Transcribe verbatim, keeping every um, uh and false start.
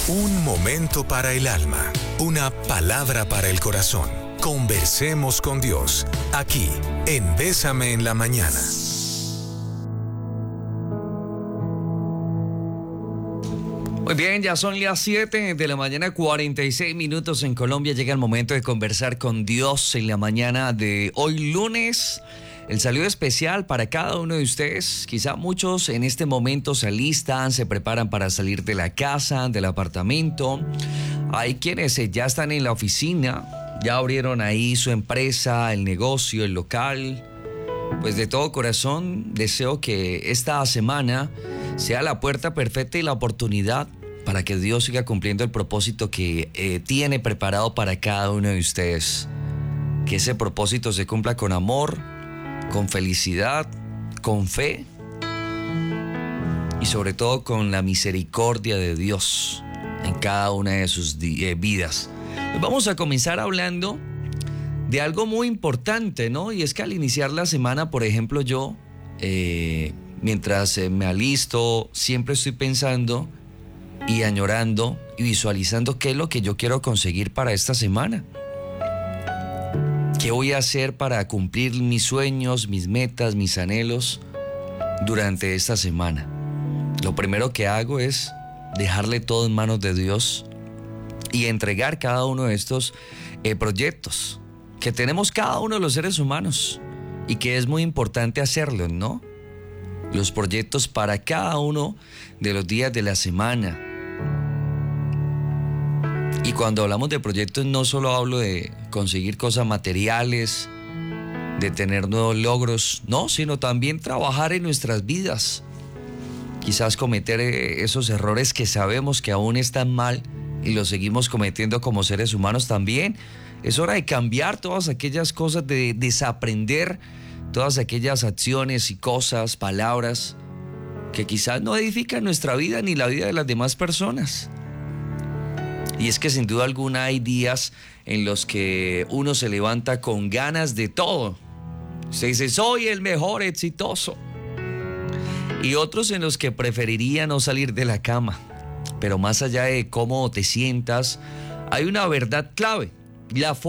Un momento para el alma, una palabra para el corazón. Conversemos con Dios, aquí, en Bésame en la Mañana. Muy bien, ya son las siete de la mañana, cuarenta y seis minutos en Colombia. Llega el momento de conversar con Dios en la mañana de hoy lunes. El saludo especial para cada uno de ustedes. Quizá muchos en este momento se alistan, se preparan para salir de la casa, del apartamento. Hay quienes ya están en la oficina, ya abrieron ahí su empresa, el negocio, el local. Pues de todo corazón deseo que esta semana sea la puerta perfecta y la oportunidad para que Dios siga cumpliendo el propósito que eh, tiene preparado para cada uno de ustedes. Que ese propósito se cumpla con amor, con felicidad, con fe y sobre todo con la misericordia de Dios en cada una de sus eh, vidas. Pues vamos a comenzar hablando de algo muy importante, ¿no? Y es que al iniciar la semana, por ejemplo, yo, eh, mientras eh, me alisto, siempre estoy pensando y añorando y visualizando qué es lo que yo quiero conseguir para esta semana. ¿Qué voy a hacer para cumplir mis sueños, mis metas, mis anhelos durante esta semana? Lo primero que hago es dejarle todo en manos de Dios y entregar cada uno de estos eh, proyectos que tenemos cada uno de los seres humanos y que es muy importante hacerlo, ¿no? Los proyectos para cada uno de los días de la semana. Y cuando hablamos de proyectos no solo hablo de conseguir cosas materiales, de tener nuevos logros, no, sino también trabajar en nuestras vidas. Quizás cometer esos errores que sabemos que aún están mal y los seguimos cometiendo como seres humanos también. Es hora de cambiar todas aquellas cosas, de desaprender todas aquellas acciones y cosas, palabras que quizás no edifican nuestra vida ni la vida de las demás personas. Y es que sin duda alguna hay días en los que uno se levanta con ganas de todo. Se dice, soy el mejor exitoso. Y otros en los que preferiría no salir de la cama. Pero más allá de cómo te sientas, hay una verdad clave. La